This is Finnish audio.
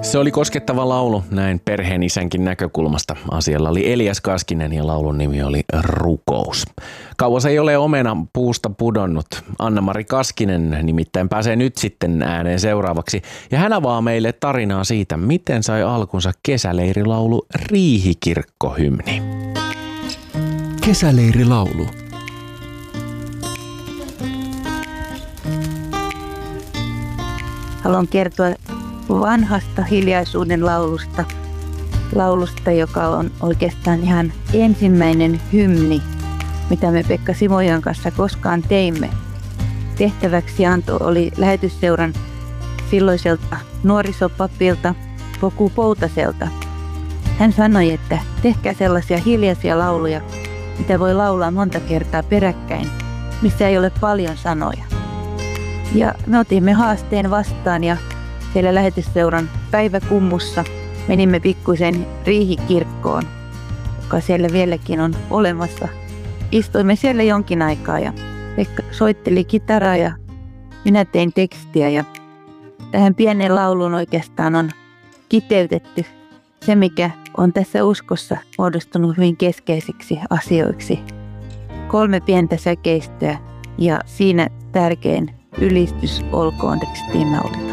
Se oli koskettava laulu näin perheenisänkin näkökulmasta. Asialla oli Elias Kaskinen ja laulun nimi oli Rukous. Kauas ei ole omena puusta pudonnut. Anna-Mari Kaskinen nimittäin pääsee nyt sitten ääneen seuraavaksi. Ja hän avaa meille tarinaa siitä, miten sai alkunsa kesäleirilaulu Riihikirkkohymni. Kesäleirilaulu. Haluan kertoa vanhasta hiljaisuuden laulusta, joka on oikeastaan ihan ensimmäinen hymni, mitä me Pekka Simojan kanssa koskaan teimme. Tehtäväksianto oli lähetysseuran silloiselta nuorisopapilta Poku Poutaselta. Hän sanoi, että tehkää sellaisia hiljaisia lauluja, mitä voi laulaa monta kertaa peräkkäin, missä ei ole paljon sanoja. Ja me otimme haasteen vastaan ja siellä lähetysseuran päiväkummussa menimme pikkuisen Riihikirkkoon, joka siellä vieläkin on olemassa. Istuimme siellä jonkin aikaa ja Pekka soitteli kitaraa ja minä tein tekstiä ja tähän pienen lauluun oikeastaan on kiteytetty se, mikä on tässä uskossa muodostunut hyvin keskeisiksi asioiksi. 3 pientä säkeistöä ja siinä tärkein ylistys olkoon tekstiimme oli.